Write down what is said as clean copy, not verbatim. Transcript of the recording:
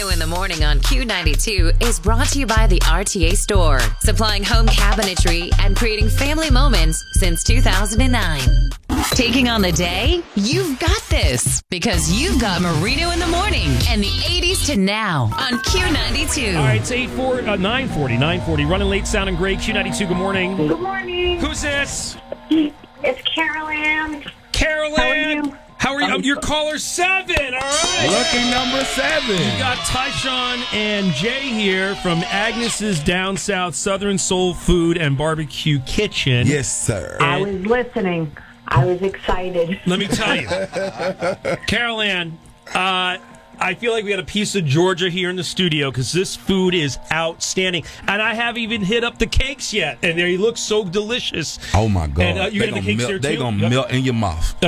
Marino in the Morning on Q92 is brought to you by the RTA Store, supplying home cabinetry and creating family moments since 2009. Taking on the day? You've got this because you've got Marino in the Morning and the 80s to now on Q92. All right, it's 9:40, running late, sounding great. Q92, good morning. Good morning. Who's this? It's Carol Ann. Carol Ann. How are you? I'm You're caller 7, all right. Lucky number 7. You got Tyshawn and Jay here from Agnes's Down South Southern Soul Food and Barbecue Kitchen. Yes, sir. I was listening. I was excited. Let me tell you, Carol Ann, I feel like we got a piece of Georgia here in the studio because this food is outstanding. And I haven't even hit up the cakes yet. And they look so delicious. Oh, my God. And, you They got the gonna cakes melt, there, they too? going to melt in your mouth.